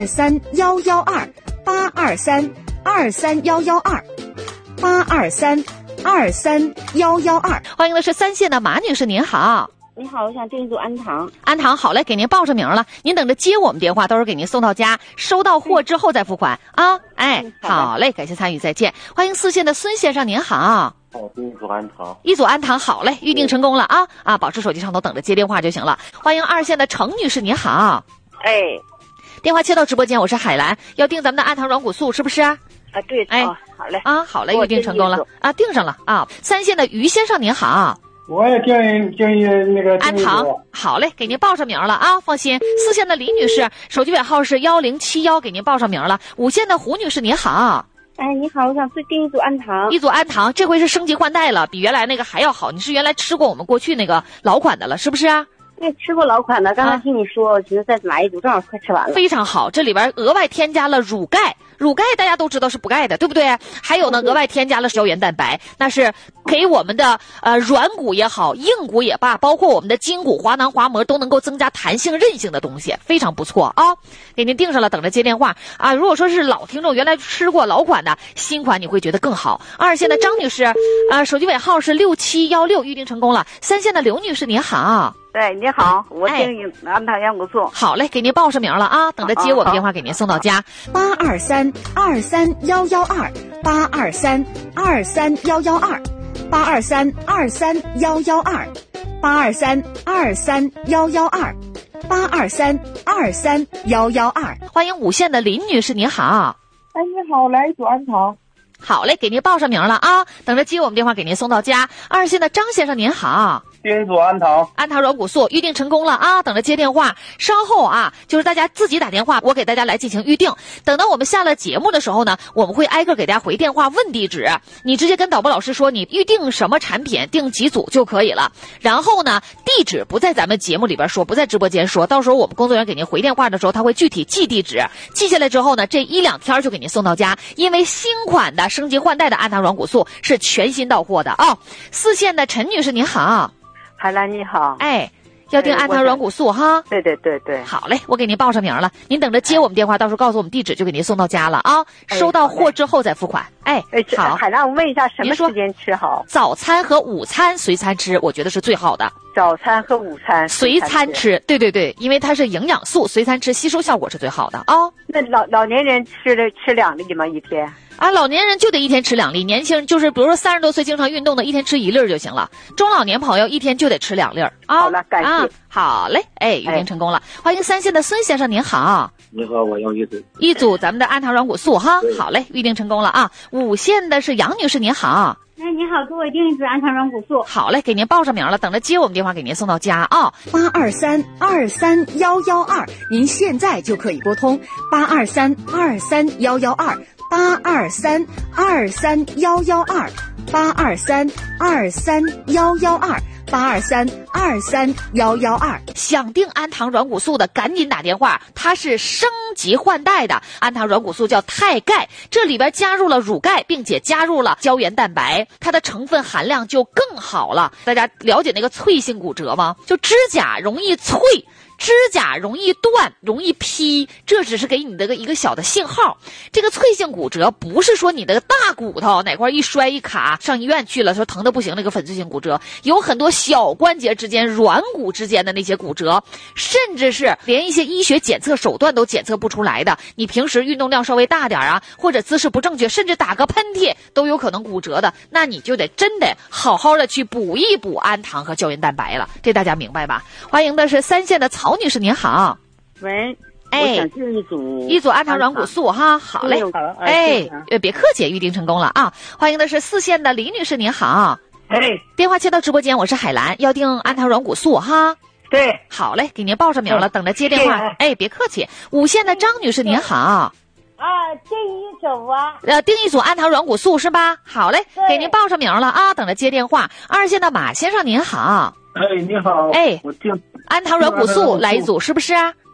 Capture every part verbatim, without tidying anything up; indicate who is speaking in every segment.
Speaker 1: 三幺幺二八二三二三幺幺二八二三二三幺幺二。欢迎的是三线的马女士，您好。
Speaker 2: 你好，我想订一组安糖。
Speaker 1: 安糖好嘞，给您报上名了，您等着接我们电话，到时候给您送到家，收到货之后再付款啊。哎，
Speaker 2: 嗯、
Speaker 1: 好, 好嘞，感谢参与，再见。欢迎四线的孙先生，您好。
Speaker 3: 哦，订一组安糖。
Speaker 1: 一组安糖好嘞，预定成功了啊啊！保持手机上头等着接电话就行了。欢迎二线的程女士，您好。
Speaker 2: 哎。
Speaker 1: 电话切到直播间，我是海兰，要订咱们的安糖软骨素是不是啊？
Speaker 2: 啊，对，
Speaker 1: 哎，
Speaker 2: 哦、好嘞
Speaker 1: 啊，好嘞，预定成功了啊，订上了啊。三线的于先生您好，
Speaker 3: 我也订订一那个
Speaker 1: 安糖，好嘞，给您报上名了啊，放心。四线的李女士，手机尾号是幺零七幺，给您报上名了。五线的胡女士您好。
Speaker 2: 哎，你好，我想再订一组安糖。
Speaker 1: 一组安糖，这回是升级换代了，比原来那个还要好。你是原来吃过我们过去那个老款的了，是不是啊？
Speaker 2: 对，吃过老款的，刚才听你说，啊、我觉得再买一组，正好快吃完了。
Speaker 1: 非常好，这里边额外添加了乳钙，乳钙大家都知道是不钙的，对不对？还有呢，额外添加了胶原蛋白，那是给我们的呃软骨也好，硬骨也罢，包括我们的筋骨、滑囊、滑膜都能够增加弹性、韧性的东西，非常不错啊！给您订上了，等着接电话啊！如果说是老听众，原来吃过老款的，新款你会觉得更好。二线的张女士，啊，手机尾号是六七幺六，预定成功了。三线的刘女士，您好。
Speaker 2: 对，你好，我订安糖软骨素。
Speaker 1: 好嘞，给您报上名了啊，等着接我们电话给您送到家。八二三二三幺幺二八二三二三幺幺二八二三二三幺幺二八二三二三幺幺二八二三二三幺幺二。欢迎五线的林女士，您好。
Speaker 3: 哎，你好，来一组安糖。
Speaker 1: 好嘞，给您报上名了啊，等着接我们电话给您送到家。二线的张先生，您好。
Speaker 3: 订一组安糖，
Speaker 1: 安糖软骨素预定成功了啊！等着接电话，稍后啊，就是大家自己打电话，我给大家来进行预定。等到我们下了节目的时候呢，我们会挨个给大家回电话问地址，你直接跟导播老师说你预定什么产品，订几组就可以了。然后呢，地址不在咱们节目里边说，不在直播间说，到时候我们工作人员给您回电话的时候，他会具体记地址，记下来之后呢，这一两天就给您送到家。因为新款的升级换代的安糖软骨素是全新到货的啊、哦。四线的陈女士您好。
Speaker 2: 海兰你好，
Speaker 1: 哎，要订安糖软骨素哈？
Speaker 2: 对对对对，
Speaker 1: 好嘞，我给您报上名了，您等着接我们电话，到时候告诉我们地址，就给您送到家了啊。
Speaker 2: 哎、
Speaker 1: 收到货之后再付款。哎，
Speaker 2: 哎，
Speaker 1: 好，
Speaker 2: 海兰，我问一下，什么时间吃好？
Speaker 1: 早餐和午餐随餐吃，我觉得是最好的。
Speaker 2: 早餐和午餐
Speaker 1: 随餐吃，对对对，因为它是营养素，随餐吃吸收效果是最好的啊、哦。
Speaker 2: 那老老年人吃的吃两粒吗？一天？
Speaker 1: 啊，老年人就得一天吃两粒，年轻人就是比如说三十多岁经常运动的，一天吃一粒就行了。中老年朋友一天就得吃两粒啊。
Speaker 2: 好了，感谢。
Speaker 1: 啊、好嘞，哎，预定成功了。哎、欢迎三线的孙先生，您好。
Speaker 3: 你好，我要一组。
Speaker 1: 一组咱们的安糖软骨素哈，好嘞，预定成功了啊。五线的是杨女士，您好。
Speaker 4: 哎，你好，给我订一组安糖软骨素。
Speaker 1: 好嘞，给您报上名了，等着接我们电话给您送到家啊。八二三二三幺幺二，您现在就可以拨通八二三二三幺幺二八二三二三幺幺二八二三二三幺幺二八二三二三幺幺二。想订安糖软骨素的赶紧打电话，它是升级换代的安糖软骨素，叫钛钙，这里边加入了乳钙，并且加入了胶原蛋白，它的成分含量就更好了。大家了解那个脆性骨折吗？就指甲容易脆，指甲容易断，容易劈，这只是给你的一个小的信号。这个脆性骨折不是说你的大骨头哪块一摔一卡上医院去了说疼得不行，那个粉碎性骨折有很多小关节之间软骨之间的那些骨折，甚至是连一些医学检测手段都检测不出来的，你平时运动量稍微大点啊，或者姿势不正确，甚至打个喷嚏都有可能骨折的，那你就得真得好好的去补一补安糖和胶原蛋白了，这大家明白吧？欢迎的是三线的曹女士，您好。
Speaker 2: 喂，
Speaker 1: 哎，
Speaker 2: 我想订一组
Speaker 1: 一组安糖软骨素哈，好嘞，哎，呃，别客气，预定成功了啊！欢迎的是四线的李女士，您好。
Speaker 2: 哎，
Speaker 1: 电话接到直播间，我是海兰，要订安糖软骨素哈。
Speaker 2: 对，
Speaker 1: 好嘞，给您报上名了，等着接电话。哎，别客气。五线的张女士，您好。
Speaker 4: 啊，订一组啊。
Speaker 1: 呃，订一组安糖软骨素是吧？好嘞，给您报上名了啊，等着接电话。二线的马先生，您好。
Speaker 3: 哎，你好。
Speaker 1: 哎，
Speaker 3: 我订
Speaker 1: 安糖软骨素来一组是不是？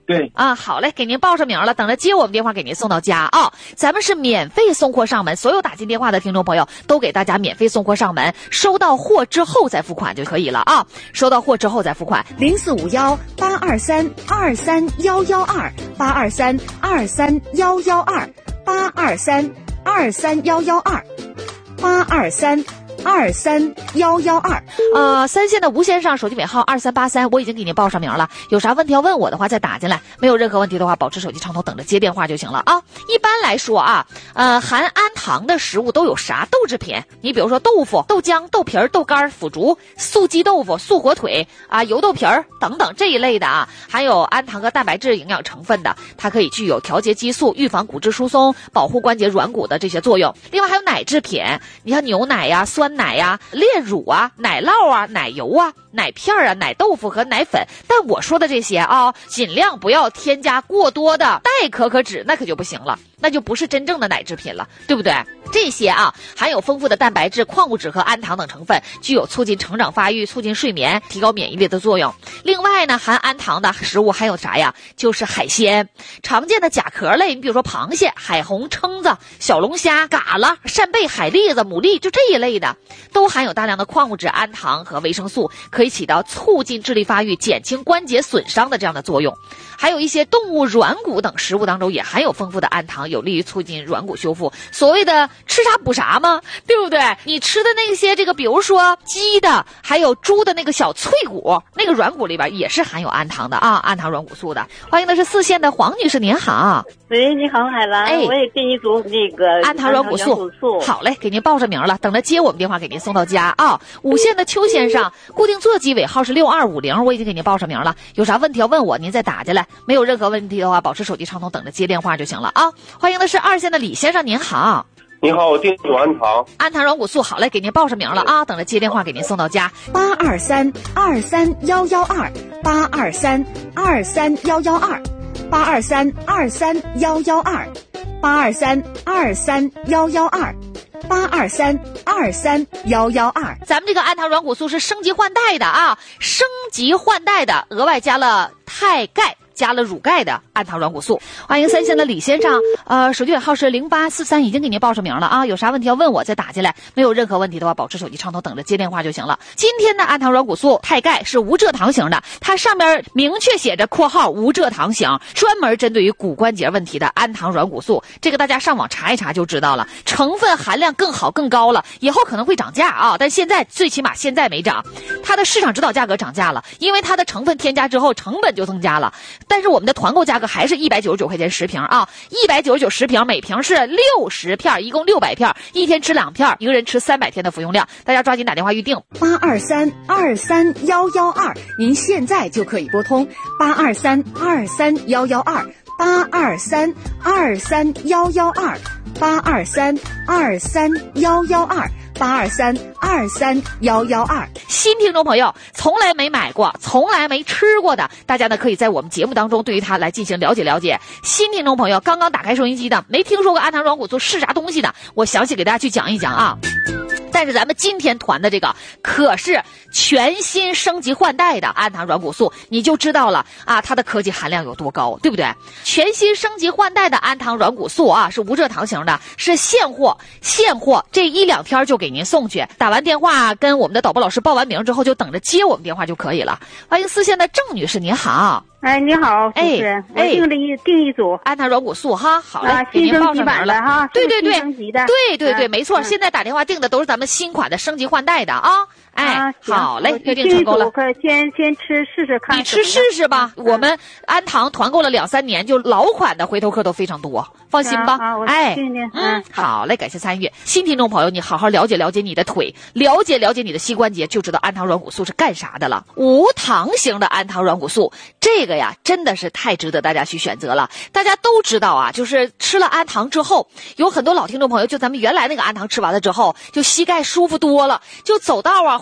Speaker 3: 对
Speaker 1: 啊，好嘞，给您报上名了，等着接我们电话给您送到家啊。咱们是免费送货上门，所有打进电话的听众朋友都给大家免费送货上门，收到货之后再付款就可以了啊。收到货之后再付款。零四五幺八二三二三幺幺二八二三二三幺幺二八二三二三幺幺二八二三。二三幺幺二，呃，三线的吴先生手机尾号二三八三，我已经给您报上名了。有啥问题要问我的话，再打进来。没有任何问题的话，保持手机畅通，等着接电话就行了啊。一般来说啊，呃，含氨糖的食物都有啥豆制品？你比如说豆腐、豆浆、豆皮儿、豆干、腐竹、素鸡豆腐、素火腿啊、油豆皮儿等等这一类的啊，含有氨糖和蛋白质营养成分的，它可以具有调节激素、预防骨质疏松、保护关节软骨的这些作用。另外还有奶制品，你像牛奶呀、酸奶呀、炼乳啊、奶酪啊、奶油啊、奶片啊、奶豆腐和奶粉。但我说的这些啊，尽量不要添加过多的代可可脂，那可就不行了，那就不是真正的奶制品了，对不对？这些啊，含有丰富的蛋白质、矿物质和氨糖等成分，具有促进成长发育、促进睡眠、提高免疫力的作用。另外呢，含氨糖的食物还有啥呀？就是海鲜，常见的甲壳类，你比如说螃蟹、海虹、蛏子、小龙虾、蛤蜊、扇贝、海蛎子、牡蛎，就这一类的，都含有大量的矿物质、氨糖和维生素，可以起到促进智力发育、减轻关节损伤的这样的作用。还有一些动物软骨等食物当中也含有丰富的氨糖，有利于促进软骨修复。所谓的吃啥补啥嘛，对不对？你吃的那些这个，比如说鸡的，还有猪的那个小脆骨，那个软骨里边也是含有氨糖的啊，氨糖软骨素的。欢迎的是四线的黄女士，您好。
Speaker 5: 喂，你好，海兰，
Speaker 1: 哎，
Speaker 5: 我也给你组那个
Speaker 1: 氨糖软骨素。好嘞，给您报上名了，等着接我们电话给您送到家啊。五线的邱先生，固定座机尾号是六二五零，我已经给您报上名了，有啥问题要问我，您再打进来。没有任何问题的话，保持手机畅通，等着接电话就行了啊。欢迎的是二线的李先生，您好。
Speaker 3: 你好，我订有氨糖，
Speaker 1: 氨糖软骨素，好嘞，给您报上名了啊，等着接电话给您送到家。八二三二三幺幺二八二三二三幺幺二八二三二三幺幺二八二三二三幺幺二八二三二三幺幺二。咱们这个氨糖软骨素是升级换代的啊，升级换代的，额外加了钛钙。加了乳钙的氨糖软骨素。欢迎三线的李先生，呃，手机尾号是零八四三，已经给您报上名了啊，有啥问题要问我再打进来，没有任何问题的话，保持手机畅通，等着接电话就行了。今天的氨糖软骨素钛钙是无蔗糖型的，它上面明确写着括号无蔗糖型，专门针对于骨关节问题的氨糖软骨素，这个大家上网查一查就知道了，成分含量更好更高了，以后可能会涨价啊，但现在最起码现在没涨，它的市场指导价格涨价了，因为它的成分添加之后成本就增加了。但是我们的团购价格还是一百九十九块钱十瓶啊，一百九十九十瓶，每瓶是六十片，一共六百片，一天吃两片，一个人吃三百天的服用量，大家抓紧打电话预定。八二三二三幺幺二，您现在就可以拨通八二三二三幺幺二八二三二三幺幺二八二三二三幺幺二。八二三二三幺幺二，新听众朋友从来没买过、从来没吃过的，大家呢可以在我们节目当中对于它来进行了解了解。新听众朋友刚刚打开收音机的，没听说过氨糖软骨素是啥东西的，我详细给大家去讲一讲啊。但是咱们今天团的这个可是全新升级换代的氨糖软骨素，你就知道了啊，它的科技含量有多高，对不对？全新升级换代的氨糖软骨素啊，是无蔗糖型的，是现货，现货，这一两天就给您送去。打完电话跟我们的导播老师报完名之后，就等着接我们电话就可以了。欢迎四线的郑女士，您好。
Speaker 4: 哎，你好，主持人，我订了一订一组
Speaker 1: 氨糖软骨素哈，好嘞，
Speaker 4: 啊，
Speaker 1: 给您报上名
Speaker 4: 版
Speaker 1: 了
Speaker 4: 哈，
Speaker 1: 对对对，
Speaker 4: 升级的，
Speaker 1: 对对对，没错，
Speaker 4: 嗯、
Speaker 1: 现在打电话订的都是咱们新款的升级换代的啊。哎，
Speaker 4: 啊、
Speaker 1: 好嘞，预定成功了。
Speaker 4: 可先先吃试试看。
Speaker 1: 你吃试试吧，嗯、我们氨糖团购了两三年，就老款的回头客都非常多，放心吧。
Speaker 4: 啊啊、
Speaker 1: 哎，
Speaker 4: 听听
Speaker 1: 嗯，好嘞，感谢参与。新听众朋友，你好好了解了解你的腿，了解了解你的膝关节，就知道氨糖软骨素是干啥的了。无糖型的氨糖软骨素，这个呀，真的是太值得大家去选择了。大家都知道啊，就是吃了氨糖之后，有很多老听众朋友，就咱们原来那个氨糖吃完了之后，就膝盖舒服多了，就走道啊。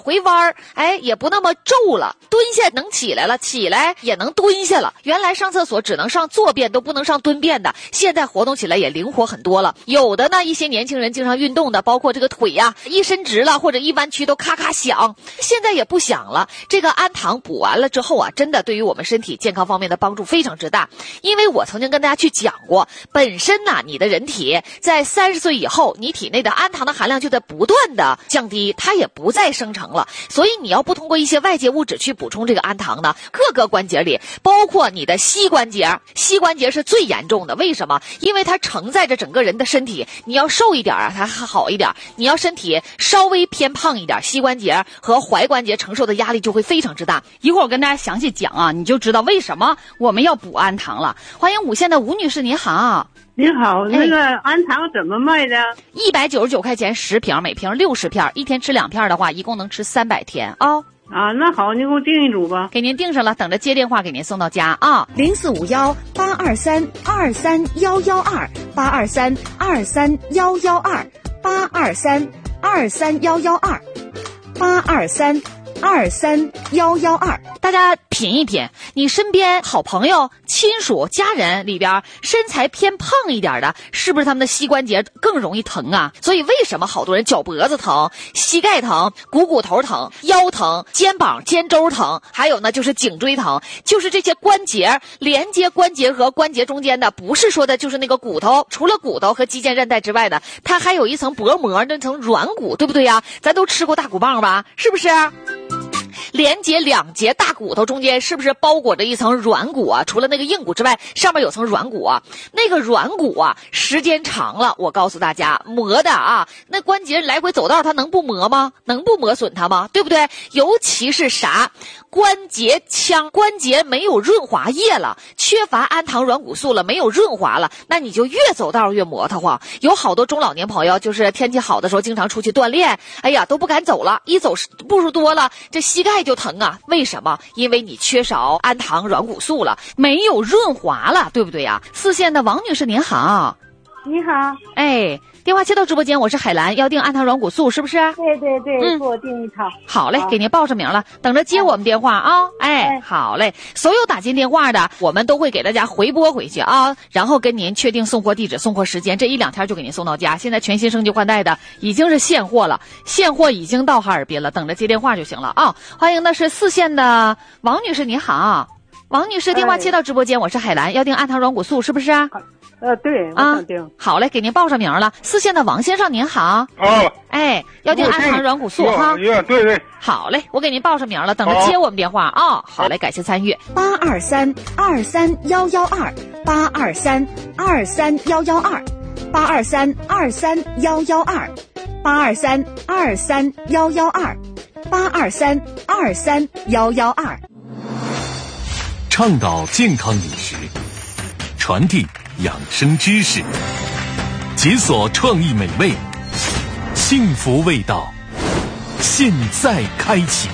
Speaker 1: 回弯儿，哎，也不那么皱了，蹲下能起来了，起来也能蹲下了。原来上厕所只能上坐便都不能上蹲便的，现在活动起来也灵活很多了。有的呢，一些年轻人经常运动的，包括这个腿呀、啊，一伸直了或者一弯曲都咔咔响，现在也不响了。这个氨糖补完了之后啊，真的对于我们身体健康方面的帮助非常之大。因为我曾经跟大家去讲过，本身呢、啊，你的人体在三十岁以后，你体内的氨糖的含量就在不断的降低，它也不再生成了。所以你要不通过一些外界物质去补充这个氨糖呢，各个关节里，包括你的膝关节，膝关节是最严重的。为什么？因为它承载着整个人的身体。你要瘦一点啊，它还好一点；你要身体稍微偏胖一点，膝关节和踝关节承受的压力就会非常之大。一会儿我跟大家详细讲啊，你就知道为什么我们要补氨糖了。欢迎五线的吴女士，您好。
Speaker 4: 你好，那个氨糖怎么卖的？
Speaker 1: 一百九十九块钱十瓶，每瓶六十片，一天吃两片的话，一共能吃三百天啊、哦。
Speaker 4: 啊，那好，你给我订一组吧。
Speaker 1: 给您订上了，等着接电话给您送到家啊。零四五幺八二三二三幺幺二八二三二三幺幺二八二三二三幺幺二八二三二三幺幺二。大家品一品，你身边好朋友、亲属、家人里边身材偏胖一点的，是不是他们的膝关节更容易疼啊？所以为什么好多人脚脖子疼、膝盖疼、股骨头疼、腰疼、肩膀、肩周疼，还有呢就是颈椎疼，就是这些关节连接关节和关节中间的，不是说的就是那个骨头，除了骨头和肌腱韧带之外的，它还有一层薄膜，那层软骨，对不对呀？咱都吃过大骨棒吧？是不是？连接两节大骨头中间是不是包裹着一层软骨啊？除了那个硬骨之外，上面有层软骨啊。那个软骨啊，时间长了，我告诉大家，磨的啊，那关节来回走道它能不磨吗？能不磨损它吗？对不对？尤其是啥？关节腔，关节没有润滑液了，缺乏氨糖软骨素了，没有润滑了，那你就越走道越磨得慌。有好多中老年朋友，就是天气好的时候经常出去锻炼，哎呀都不敢走了，一走步数多了，这膝盖就疼啊。为什么？因为你缺少氨糖软骨素了，没有润滑了，对不对呀？四线的王女士您好。
Speaker 4: 你好。
Speaker 1: 哎，电话接到直播间，我是海兰，要订氨糖软骨素是不是？
Speaker 4: 对对对，
Speaker 1: 嗯，
Speaker 4: 给我订一套。
Speaker 1: 好嘞，给您报上名了，等着接我们电话啊。哎，哎好嘞，所有打进电话的，我们都会给大家回拨回去啊，然后跟您确定送货地址、送货时间，这一两天就给您送到家。现在全新升级换代的已经是现货了，现货已经到哈尔滨了，等着接电话就行了啊。欢迎的是四线的王女士，你好。王女士，电话接到直播间，我是海兰，要订氨糖软骨素是不是啊？
Speaker 4: 呃，对，我想订。
Speaker 1: 啊、好嘞，给您报上名了。四线的王先生您好。
Speaker 3: 啊，
Speaker 1: 哎，要订氨糖软骨素哈。
Speaker 3: 对对。
Speaker 1: 好嘞，我给您报上名了，等着接我们电话啊、哦。好嘞，感谢参与。八二三二三幺幺二八二三二三幺幺二八二三二三幺幺二八二三二三幺幺二八二三二三幺幺二。
Speaker 6: 倡导健康饮食，传递养生知识，解锁创意美味，幸福味道，现在开启。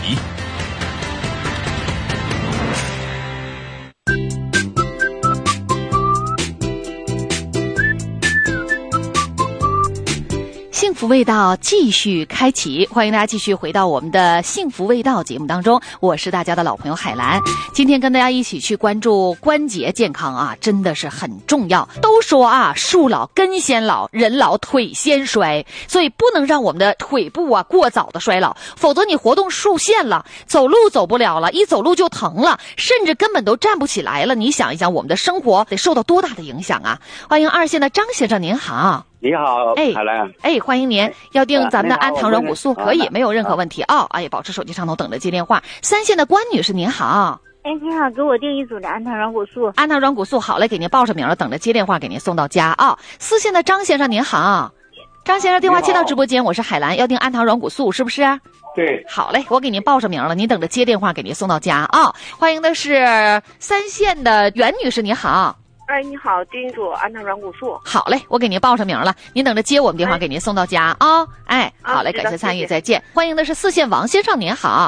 Speaker 1: 幸福味道继续开启，欢迎大家继续回到我们的幸福味道节目当中，我是大家的老朋友海兰。今天跟大家一起去关注关节健康啊，真的是很重要。都说啊，树老根先老，人老腿先衰，所以不能让我们的腿部啊过早的衰老，否则你活动受限了，走路走不了了，一走路就疼了，甚至根本都站不起来了。你想一想，我们的生活得受到多大的影响啊！欢迎二线的张先生，您好。
Speaker 3: 你好，
Speaker 1: 哎，
Speaker 3: 海兰，
Speaker 1: 哎，欢迎您，要订咱们的氨糖软骨素，可以，没有任何问题啊、哦！哎，保持手机畅通，等着接电话。三线的关女士，您好。
Speaker 5: 哎，你好，给我订一组的氨糖软骨素。
Speaker 1: 氨糖软骨素，好嘞，给您报上名了，等着接电话给您送到家啊、哦。四线的张先生，您好。张先生，电话接到直播间，我是海兰，要订氨糖软骨素，是不是？
Speaker 3: 对。
Speaker 1: 好嘞，我给您报上名了，您等着接电话给您送到家啊、哦。欢迎的是三线的袁女士，你好。
Speaker 7: 哎，你好，订一组氨糖软骨素。
Speaker 1: 好嘞，我给您报上名了，您等着接我们电话给您送到家啊、哦。哎，好嘞，
Speaker 7: 啊、
Speaker 1: 感谢参与，
Speaker 7: 谢谢
Speaker 1: 再见。欢迎的是四线王先生，您好。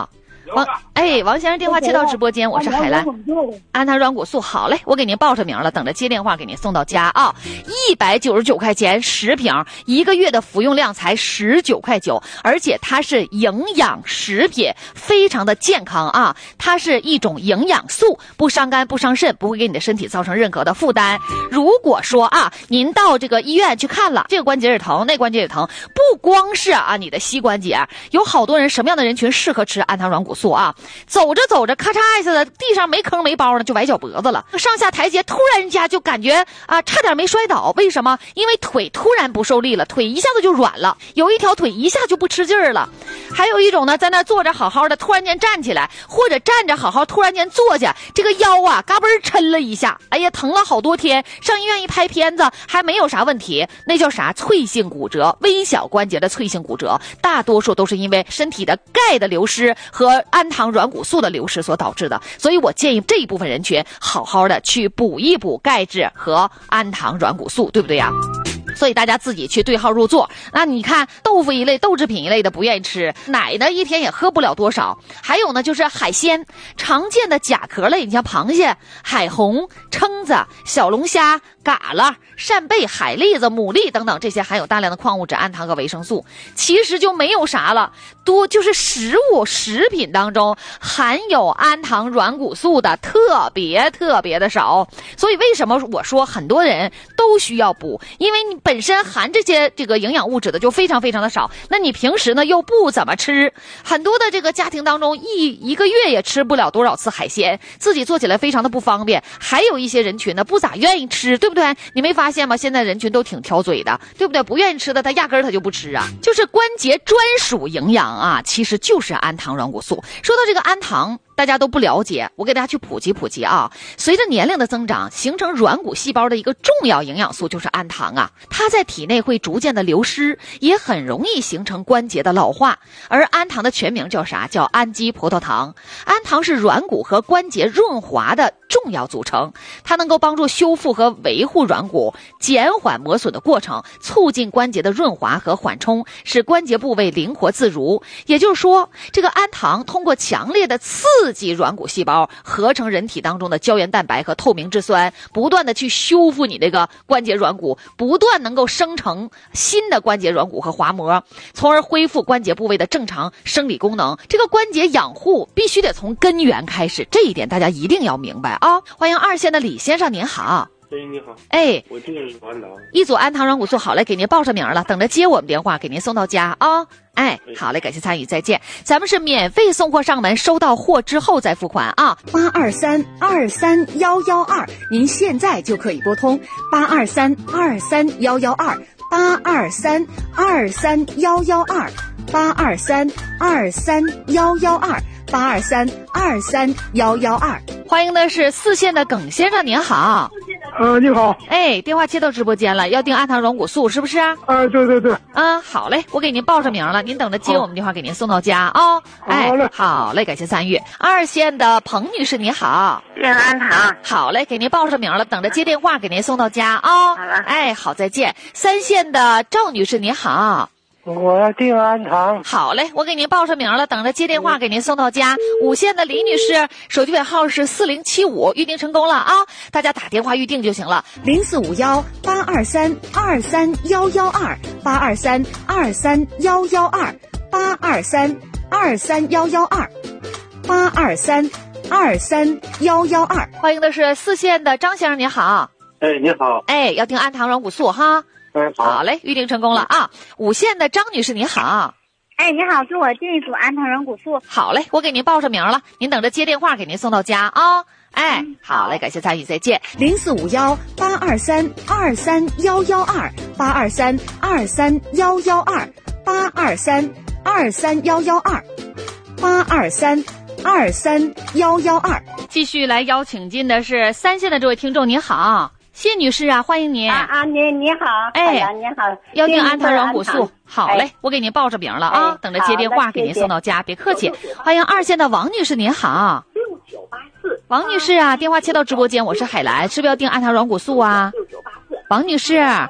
Speaker 1: 王哎，王先生电话接到直播间，我是海兰。安糖软骨素，好嘞，我给您报上名了，等着接电话给您送到家啊。一百九十九块钱十瓶，一个月的服用量才十九块九，而且它是营养食品，非常的健康啊。它是一种营养素，不伤肝不伤肾，不会给你的身体造成任何的负担。如果说啊，您到这个医院去看了，这个关节也疼，那关节也疼，不光是啊你的膝关节，有好多人，什么样的人群适合吃安糖软骨素啊？走着走着，咔嚓一下的，地上没坑没包呢，就崴脚脖子了。上下台阶突然间就感觉啊，差点没摔倒。为什么？因为腿突然不受力了，腿一下子就软了，有一条腿一下就不吃劲儿了。还有一种呢，在那坐着好好的，突然间站起来，或者站着好好，突然间坐下，这个腰啊嘎嘣抻了一下，哎呀，疼了好多天。上医院一拍片子，还没有啥问题，那叫啥？脆性骨折，微小关节的脆性骨折，大多数都是因为身体的钙的流失和安糖软骨素的流失所导致的。所以我建议这一部分人群好好的去补一补钙质和安糖软骨素，对不对呀？所以大家自己去对号入座。那你看豆腐一类豆制品一类的不愿意吃，奶呢一天也喝不了多少。还有呢就是海鲜，常见的甲壳类，你像螃蟹、海虹、蛏子、小龙虾、蛤蜊、扇贝、海蛎子、牡蛎等等，这些含有大量的矿物质、氨糖和维生素。其实就没有啥了，多就是食物食品当中含有安糖软骨素的特别特别的少。所以为什么我说很多人都需要补？因为你本身含这些这个营养物质的就非常非常的少，那你平时呢又不怎么吃，很多的这个家庭当中一一个月也吃不了多少次海鲜，自己做起来非常的不方便。还有一些人群呢不咋愿意吃，对不对？你没发现吗？现在人群都挺挑嘴的，对不对？不愿意吃的他压根儿他就不吃啊。就是关节专属营养啊，其实就是安糖软骨素。说到这个安糖，大家都不了解，我给大家去普及普及啊。随着年龄的增长，形成软骨细胞的一个重要营养素就是氨糖啊，它在体内会逐渐的流失，也很容易形成关节的老化。而氨糖的全名叫啥？叫氨基葡萄糖。氨糖是软骨和关节润滑的重要组成，它能够帮助修复和维护软骨，减缓磨损的过程，促进关节的润滑和缓冲，使关节部位灵活自如。也就是说，这个氨糖通过强烈的刺激软骨细胞，合成人体当中的胶原蛋白和透明质酸，不断的去修复你这个关节软骨，不断能够生成新的关节软骨和滑膜，从而恢复关节部位的正常生理功能。这个关节养护必须得从根源开始，这一点大家一定要明白啊！欢迎二线的李先生，您好。
Speaker 3: 哎，你好。
Speaker 1: 哎，
Speaker 3: 我订一组安糖。
Speaker 1: 一组安糖软骨素，好嘞，给您报上名了，等着接我们电话，给您送到家啊、哦。哎，好嘞，感谢参与，再见。咱们是免费送货上门，收到货之后再付款啊。八二三二三幺幺二，您现在就可以拨通八二三二三幺幺二八二三二三幺幺二八二三二三幺幺二八二三二三幺幺二。欢迎的是四线的耿先生，您好。
Speaker 8: 呃，你好。
Speaker 1: 哎，电话接到直播间了，要订安糖软骨素是不是啊？
Speaker 8: 啊，对对对。
Speaker 1: 嗯，好嘞，我给您报上名了，您等着接我们电话给您送到家啊、哦。哎，好嘞，好嘞，感谢参与。二线的彭女士，您好。
Speaker 5: 订安糖。
Speaker 1: 好嘞，给您报上名了，等着接电话给您送到家啊、哦。
Speaker 5: 好了。
Speaker 1: 哎，好，再见。三线的赵女士，您好。
Speaker 8: 我要订安糖。
Speaker 1: 好嘞，我给您报上名了，等着接电话给您送到家。五线的李女士，手机尾号是四零七五，预定成功了啊！大家打电话预定就行了，零四五幺八二三二三幺幺二八二三二三幺幺二八二三二三幺幺二八二三二三幺幺二。欢迎的是四线的张先生，您好。
Speaker 3: 哎，你好。
Speaker 1: 哎，要订安糖软骨素哈。
Speaker 3: 哎，好。
Speaker 1: 好嘞，预定成功了啊！五线的张女士，你好。
Speaker 5: 哎，你好，给我订一组安糖软骨素。
Speaker 1: 好嘞，我给您报上名了，您等着接电话给您送到家啊、哦。哎、嗯，好嘞，感谢参与，再见。零四五幺八二三二三幺幺二八二三二三幺幺二八二三二三幺幺二八二三二三幺幺二。继续来邀请进的是三线的这位听众，您好。谢女士啊，欢迎您
Speaker 2: 啊啊，你你好，
Speaker 1: 哎，
Speaker 2: 你好，
Speaker 1: 要订安糖软骨素，好嘞，我给您报上名了啊，
Speaker 2: 哎、
Speaker 1: 等着接电话给您送到家，别客气。欢迎二线的王女士，您好。六九八四，王女士啊，电话切到直播间，我是海兰，是不是要订安糖软骨素啊？六九八四，王女士，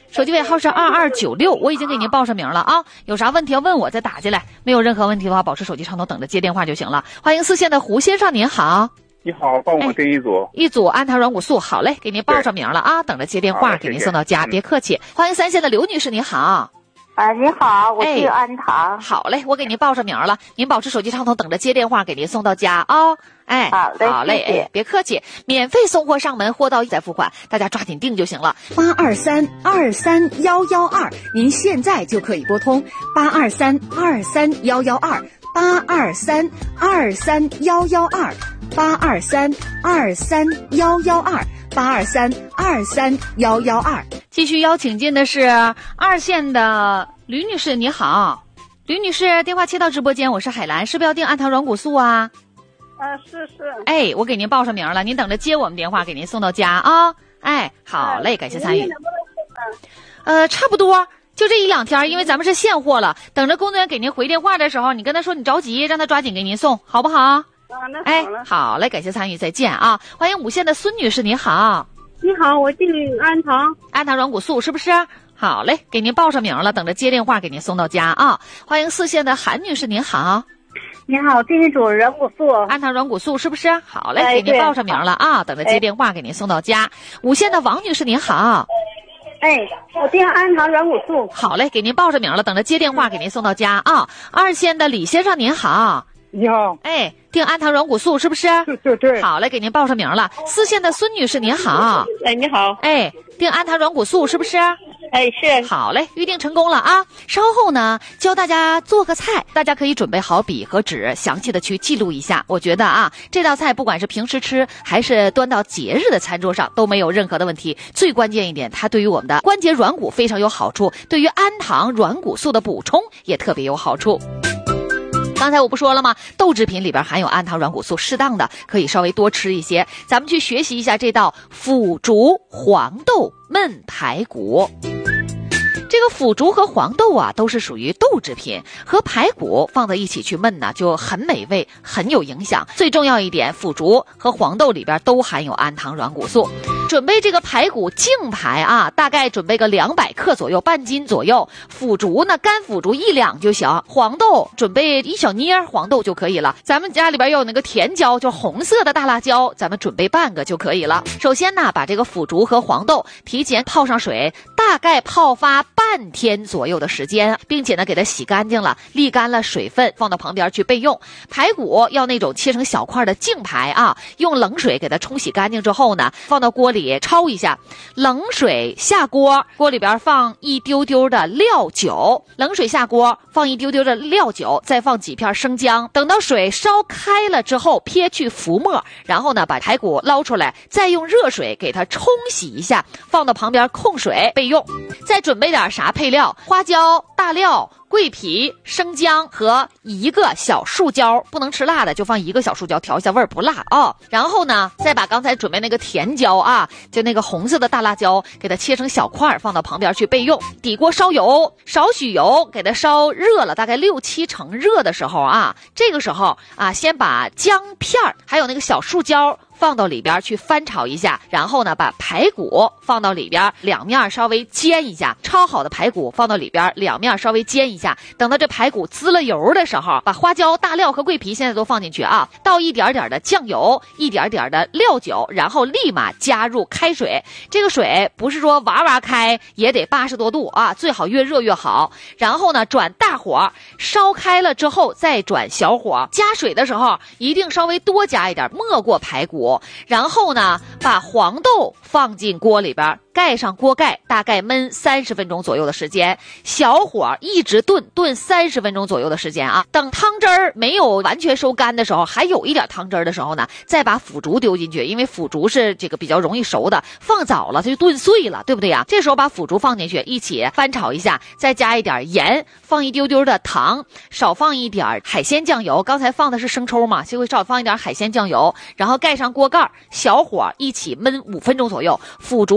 Speaker 1: 手机尾号是二二九六，我已经给您报上名了啊。有啥问题要问我再打进来，没有任何问题的话，保持手机畅通，等着接电话就行了。欢迎四线的胡先生，您好。
Speaker 3: 你好，帮我订一组、哎、
Speaker 1: 一组安糖软骨素，好嘞，给您报上名了啊，等着接电话给您送到家，谢谢别客气。欢迎三线的刘女士，你好。
Speaker 5: 啊，你好，我是安糖、
Speaker 1: 哎。好嘞，我给您报上名了，您保持手机畅通，等着接电话给您送到家啊、哦。哎，
Speaker 5: 好嘞，
Speaker 1: 好嘞，
Speaker 5: 谢谢
Speaker 1: 哎，别客气，免费送货上门，货到再付款，大家抓紧订就行了。八二三二三幺幺二，您现在就可以拨通八二三二三幺幺二八二三二三幺幺二八二三二三幺幺二八二三二三幺幺二。继续邀请进的是二线的吕女士，你好，吕女士，电话切到直播间，我是海兰，是不是要订安糖软骨素啊？
Speaker 4: 啊，是是。
Speaker 1: 哎，我给您报上名了，您等着接我们电话，给您送到家啊。哎，好嘞，感谢参与。呃，差不多就这一两天，因为咱们是现货了，等着工作人员给您回电话的时候，你跟他说你着急，让他抓紧给您送，好不好？
Speaker 4: 啊，那
Speaker 1: 哎
Speaker 4: 好了。，
Speaker 1: 好嘞，感谢参与，再见啊！欢迎五线的孙女士，你好，
Speaker 4: 你好，我订安糖。
Speaker 1: 安糖软骨素是不是？好嘞，给您报上名了，等着接电话给您送到家啊！欢迎四线的韩女士，您好，
Speaker 5: 你好，订一组软骨素。
Speaker 1: 安糖软骨素是不是？好嘞，
Speaker 5: 哎
Speaker 1: 给您
Speaker 5: 对
Speaker 1: 报上名了啊，等着接电话给您送到家。五线的王女士，您好，
Speaker 5: 哎，我订安糖软骨素。
Speaker 1: 好嘞，给您报上名了，等着接电话给您送到家啊。二线的李先生，您好，
Speaker 8: 你好，
Speaker 1: 哎，订安糖软骨素是不是？
Speaker 8: 对对对，
Speaker 1: 好嘞，给您报上名了。四线的孙女士，您好，
Speaker 4: 哎，你好。
Speaker 1: 哎，订安糖软骨素是不是？
Speaker 5: 哎，是。
Speaker 1: 好嘞，预定成功了啊！稍后呢，教大家做个菜，大家可以准备好笔和纸，详细的去记录一下。我觉得啊，这道菜不管是平时吃，还是端到节日的餐桌上，都没有任何的问题。最关键一点，它对于我们的关节软骨非常有好处，对于安糖软骨素的补充也特别有好处。刚才我不说了吗？豆制品里边含有安糖软骨素，适当的可以稍微多吃一些。咱们去学习一下这道腐竹黄豆焖排骨。这个腐竹和黄豆啊，都是属于豆制品，和排骨放在一起去焖呢，就很美味，很有影响。最重要一点，腐竹和黄豆里边都含有安糖软骨素。准备这个排骨净排啊，大概准备个两百克左右，半斤左右。腐竹呢，干腐竹一两就行。黄豆准备一小捏黄豆就可以了。咱们家里边要有那个甜椒，就红色的大辣椒，咱们准备半个就可以了。首先呢，把这个腐竹和黄豆提前泡上水，大概泡发半天左右的时间，并且呢给它洗干净了，沥干了水分，放到旁边去备用。排骨要那种切成小块的净排啊，用冷水给它冲洗干净之后呢，放到锅里焯一下，冷水下锅，锅里边放一丢丢的料酒，冷水下锅放一丢丢的料酒，再放几片生姜，等到水烧开了之后撇去浮沫，然后呢把排骨捞出来，再用热水给它冲洗一下，放到旁边控水备用。再准备点啥配料？花椒、大料、桂皮、生姜和一个小树椒，不能吃辣的就放一个小树椒，调一下味儿，不辣啊、哦。然后呢，再把刚才准备那个甜椒啊，就那个红色的大辣椒，给它切成小块，放到旁边去备用。底锅烧油，少许油，给它烧热了，大概六七成热的时候啊，这个时候啊，先把姜片儿还有那个小树椒放到里边去翻炒一下，然后呢把排骨放到里边，两面稍微煎一下，焯好的排骨放到里边，两面稍微煎一下。等到这排骨滋了油的时候，把花椒、大料和桂皮现在都放进去啊，倒一点点的酱油，一点点的料酒，然后立马加入开水。这个水不是说哇哇开，也得八十多度啊，最好越热越好。然后呢转大火，烧开了之后再转小火，加水的时候一定稍微多加一点，没过排骨。然后呢把黄豆放进锅里边，盖上锅盖，大概焖三十分钟左右的时间，小火一直炖炖三十分钟左右的时间啊。等汤汁儿没有完全收干的时候，还有一点汤汁儿的时候呢，再把腐竹丢进去，因为腐竹是这个比较容易熟的，放早了它就炖碎了，对不对呀？这时候把腐竹放进去，一起翻炒一下，再加一点盐，放一丢丢的糖，少放一点海鲜酱油，刚才放的是生抽嘛，就会少放一点海鲜酱油，然后盖上锅盖，小火一起焖五分钟左右。腐竹进锅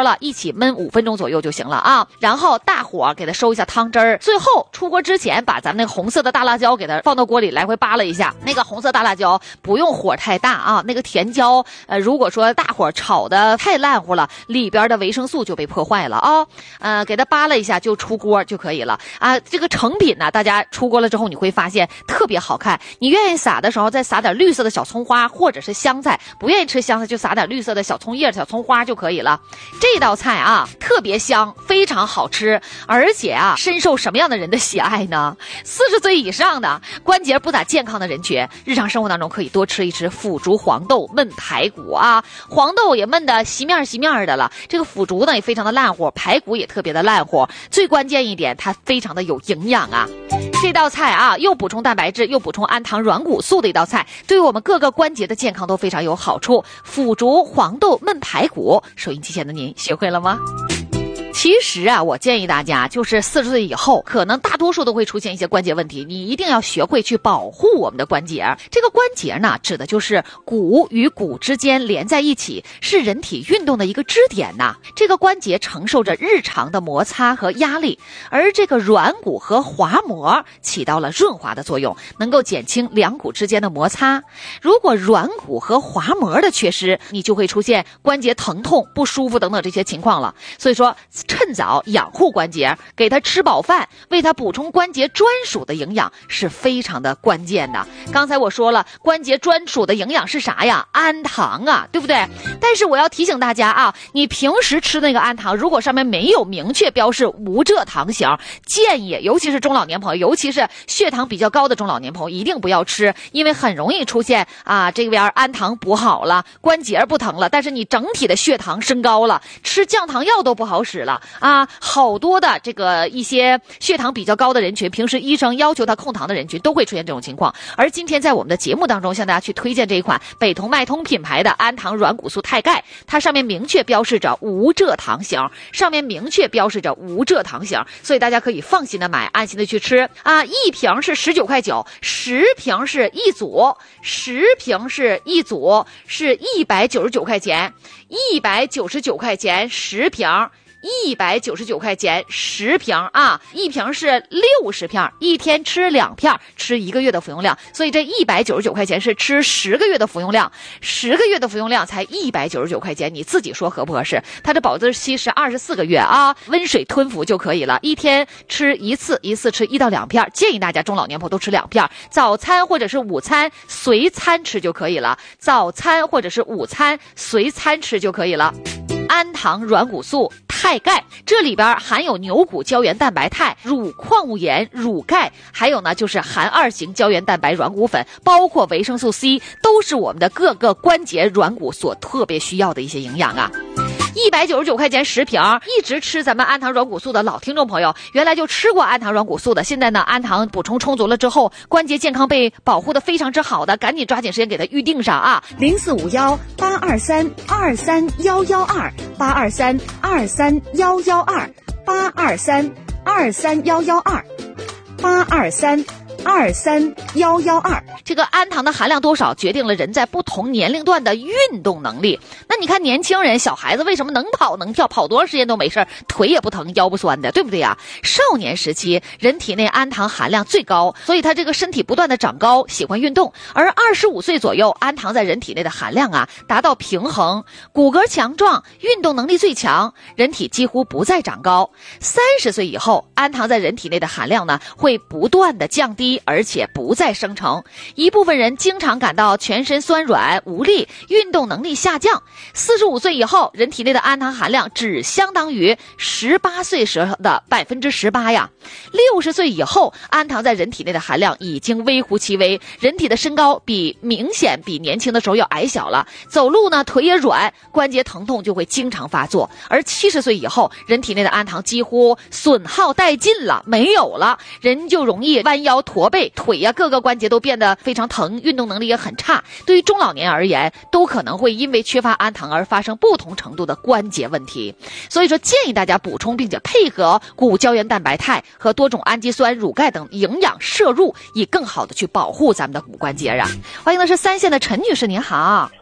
Speaker 1: 了，一起焖五分钟左右就行了啊。然后大火给它收一下汤汁儿，最后出锅之前把咱们那个红色的大辣椒给它放到锅里来回扒拉一下。那个红色大辣椒不用火太大啊，那个甜椒呃，如果说大火炒的太烂乎了，里边的维生素就被破坏了啊。呃，给它扒拉一下就出锅就可以了啊。这个成品呢，大家出锅了之后你会发现特别好看。你愿意撒的时候再撒点绿色的小葱花或者是香菜，不愿意吃香菜就撒点绿色的小葱叶、小葱花就可以了。这道菜啊特别香，非常好吃，而且啊深受什么样的人的喜爱呢？四十岁以上的关节不咋健康的人群，日常生活当中可以多吃一吃腐竹黄豆焖排骨啊。黄豆也焖的稀面稀面的了，这个腐竹呢也非常的烂乎，排骨也特别的烂乎，最关键一点它非常的有营养啊。这道菜啊又补充蛋白质又补充氨糖软骨素的一道菜，对于我们各个关节的健康都非常有好处。腐竹黄豆焖排骨，收音机前的您学会了吗？其实啊，我建议大家就是四十岁以后，可能大多数都会出现一些关节问题，你一定要学会去保护我们的关节。这个关节呢，指的就是骨与骨之间连在一起，是人体运动的一个支点呐。这个关节承受着日常的摩擦和压力，而这个软骨和滑膜起到了润滑的作用，能够减轻两骨之间的摩擦。如果软骨和滑膜的缺失，你就会出现关节疼痛、不舒服等等这些情况了。所以说，趁早养护关节，给它吃饱饭，为它补充关节专属的营养是非常的关键的。刚才我说了，关节专属的营养是啥呀？氨糖啊，对不对？但是我要提醒大家啊，你平时吃那个氨糖，如果上面没有明确标示无蔗糖型，建议尤其是中老年朋友，尤其是血糖比较高的中老年朋友一定不要吃，因为很容易出现啊这边氨糖补好了，关节不疼了，但是你整体的血糖升高了，吃降糖药都不好使了啊。好多的这个一些血糖比较高的人群，平时医生要求他控糖的人群都会出现这种情况。而今天在我们的节目当中向大家去推荐这一款北通脉通品牌的氨糖软骨素钛钙，它上面明确标示着无蔗糖型，上面明确标示着无蔗糖型，所以大家可以放心的买，安心的去吃啊。一瓶是十九块九，十瓶是一组，十瓶是一组是一百九十九块钱，一百九十九块钱十瓶。一百九十九块钱十瓶啊，一瓶是六十片，一天吃两片，吃一个月的服用量，所以这一百九十九块钱是吃十个月的服用量，十个月的服用量才一百九十九块钱，你自己说合不合适？它的保质期是二十四个月啊，温水吞服就可以了，一天吃一次，一次吃一到两片，建议大家中老年朋友都吃两片，早餐或者是午餐随餐吃就可以了，早餐或者是午餐随餐吃就可以了。氨糖软骨素钛钙，这里边含有牛骨胶原蛋白肽、乳矿物盐、乳钙，还有呢就是含二型胶原蛋白软骨粉，包括维生素 C， 都是我们的各个关节软骨所特别需要的一些营养啊。一百九十九块钱十瓶，一直吃咱们氨糖软骨素的老听众朋友，原来就吃过氨糖软骨素的，现在呢氨糖补充充足了之后，关节健康被保护的非常之好的，赶紧抓紧时间给它预定上啊！零四五幺八二三二三幺幺二八二三二三幺幺二八二三二三幺幺二八二三二三幺幺二。这个氨糖的含量多少决定了人在不同年龄段的运动能力。那你看年轻人小孩子为什么能跑能跳，跑多长时间都没事，腿也不疼腰不酸的，对不对呀？少年时期人体内氨糖含量最高，所以他这个身体不断的长高，喜欢运动。而二十五岁左右氨糖在人体内的含量啊达到平衡，骨骼强壮，运动能力最强，人体几乎不再长高。三十岁以后氨糖在人体内的含量呢会不断的降低，而且不再生成。一部分人经常感到全身酸软无力，运动能力下降。四十五岁以后人体内的氨糖含量只相当于十八岁时的百分之十八呀。六十岁以后氨糖在人体内的含量已经微乎其微，人体的身高比明显比年轻的时候要矮小了，走路呢腿也软，关节疼痛就会经常发作。而七十岁以后人体内的氨糖几乎损耗殆尽了，没有了，人就容易弯腰驼背，腿呀、啊、各个关节都变得非常疼，运动能力也很差。对于中老年而言，都可能会因为缺乏氨糖而发生不同程度的关节问题。所以说建议大家补充并且配合骨胶原蛋白肽和多种氨基酸、乳钙等营养摄入，以更好的去保护咱们的骨关节啊。欢迎的是三线的陈女士，您好。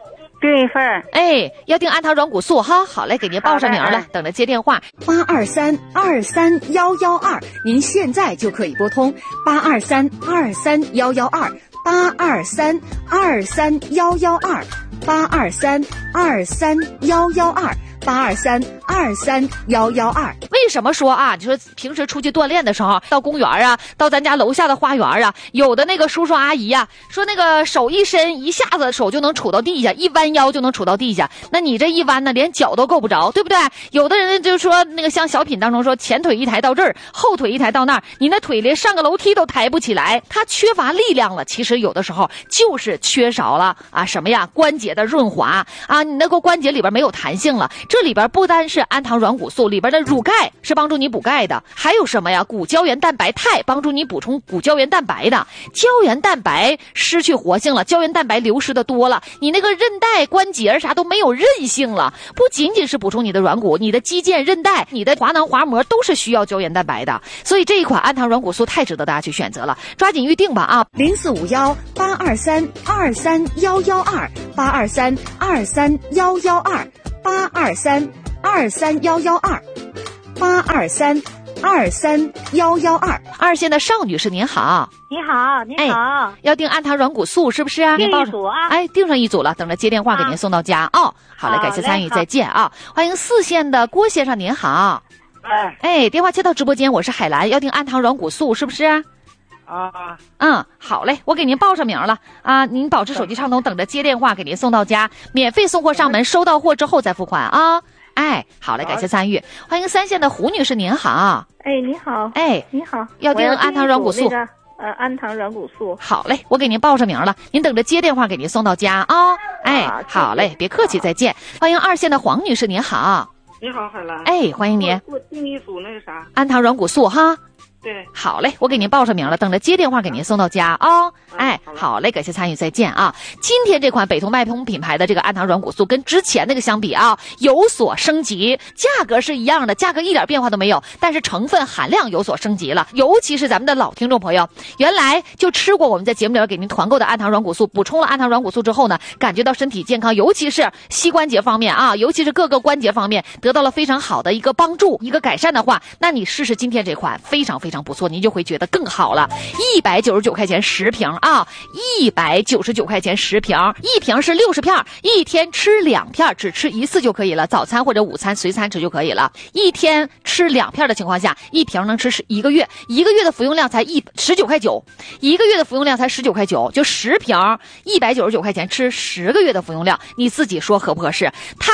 Speaker 5: 订一份。
Speaker 1: 哎，要订安糖软骨素哈。好嘞，给您报上名了，等着接电话。八二三二三幺幺二，您现在就可以拨通八二三二三幺幺二，八二三二三幺幺二，八二三二三幺幺二。八二三二三幺幺二，为什么说啊？你说平时出去锻炼的时候，到公园啊，到咱家楼下的花园啊，有的那个叔叔阿姨呀、啊，说那个手一伸，一下子手就能杵到地下，一弯腰就能杵到地下。那你这一弯呢，连脚都够不着，对不对？有的人就说那个像小品当中说，前腿一抬到这儿，后腿一抬到那儿，你那腿连上个楼梯都抬不起来，他缺乏力量了。其实有的时候就是缺少了啊什么呀？关节的润滑啊，你那个关节里边没有弹性了。这里边不单是安糖软骨素，里边的乳钙是帮助你补钙的，还有什么呀？骨胶原蛋白肽帮助你补充骨胶原蛋白的。胶原蛋白失去活性了，胶原蛋白流失的多了，你那个韧带关节啥都没有韧性了。不仅仅是补充你的软骨，你的肌腱、韧带、你的滑囊、滑膜都是需要胶原蛋白的。所以这一款安糖软骨素太值得大家去选择了，抓紧预定吧啊！零四五幺八二三二三幺幺二，八二三二三幺幺二，八二三二三幺幺二，八二三二三幺幺二。二线的邵女士您好。
Speaker 5: 你好，你好、
Speaker 1: 哎，要订安糖软骨素是不是啊？
Speaker 5: 订一组啊！
Speaker 1: 哎，订上一组了，等着接电话给您送到家啊、哦。好嘞，感谢参与，再见啊！欢迎四线的郭先生您好。
Speaker 8: 哎
Speaker 1: 哎，电话接到直播间，我是海兰，要订安糖软骨素是不是？
Speaker 8: 啊，
Speaker 1: 嗯，好嘞，我给您报上名了啊，您保持手机畅通，等着接电话给您送到家，免费送货上门，收到货之后再付款啊。哎，好嘞，感谢参与，欢迎三线的胡女士您好。
Speaker 4: 哎，你好。
Speaker 1: 哎，
Speaker 4: 你好，
Speaker 1: 要订安糖软骨素。
Speaker 4: 那个呃，安糖软骨素。
Speaker 1: 好嘞，我给您报上名了，您等着接电话给您送到家啊、哦。哎，好嘞，别客气，再见。欢迎二线的黄女士您好。
Speaker 8: 你好，海兰。
Speaker 1: 哎，欢迎您。
Speaker 8: 我订一组那个啥
Speaker 1: 安糖软骨素哈。
Speaker 8: 对，
Speaker 1: 好嘞，我给您报上名了，等着接电话给您送到家啊、哦。哎，好嘞，感谢参与，再见啊！今天这款北通脉通品牌的这个安糖软骨素跟之前那个相比啊，有所升级，价格是一样的，价格一点变化都没有，但是成分含量有所升级了。尤其是咱们的老听众朋友，原来就吃过我们在节目里边给您团购的安糖软骨素，补充了安糖软骨素之后呢，感觉到身体健康，尤其是膝关节方面啊，尤其是各个关节方面得到了非常好的一个帮助，一个改善的话，那你试试今天这款非常非常不错，您就会觉得更好了。一百九十九块钱十瓶啊，一百九十九块钱十瓶，一瓶是六十片，一天吃两片，只吃一次就可以了，早餐或者午餐随餐吃就可以了。一天吃两片的情况下，一瓶能吃一个月，一个月的服用量才一十九块九，一个月的服用量才十九块九，就十瓶一百九十九块钱吃十个月的服用量，你自己说合不合适？它